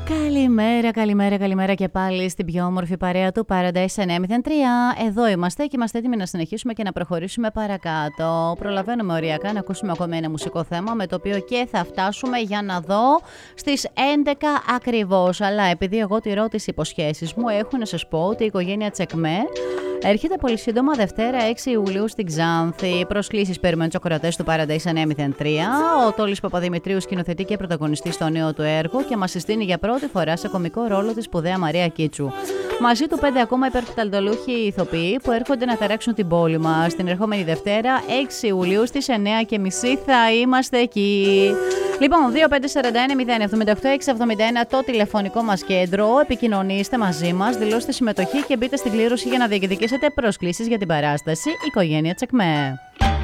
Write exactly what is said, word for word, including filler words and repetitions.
Καλημέρα, καλημέρα, καλημέρα και πάλι στην πιο όμορφη παρέα του Paradise εννιά μηδέν τρία. Εδώ είμαστε και είμαστε έτοιμοι να συνεχίσουμε και να προχωρήσουμε παρακάτω. Προλαβαίνουμε οριακά να ακούσουμε ακόμη ένα μουσικό θέμα με το οποίο και θα φτάσουμε για να δω στις έντεκα ακριβώς. Αλλά επειδή εγώ τηρώ τις υποσχέσεις μου, έχω να σας πω ότι η οικογένεια Τσεκμέ έρχεται πολύ σύντομα Δευτέρα έξι Ιουλίου στην Ξάνθη. Προσκλήσεις περιμένουν τους ακροατές του Paradise εννιά μηδέν τρία. Ο Τόλης Παπαδημητρίου σκηνοθετεί και πρωταγωνιστή στο νέο του έργο και μας συστήνει για πρώτη φορά σε κωμικό ρόλο τη σπουδαία Μαρία Κίτσου. Μαζί του πέντε ακόμα υπερταλτολούχοι ηθοποιοί που έρχονται να ταράξουν την πόλη μας. Την ερχόμενη Δευτέρα έξι Ιουλίου στις εννιά και τριάντα θα είμαστε εκεί. Λοιπόν, δύο πέντε τέσσερα ένα μηδέν επτά οκτώ έξι επτά ένα το τηλεφωνικό μας κέντρο. Επικοινωνήστε μαζί μας, δηλώστε συμμετοχή και μπείτε στην κλήρωση για να διεκδικήσετε προσκλήσεις για την παράσταση Οικογένεια Τσεκμέ.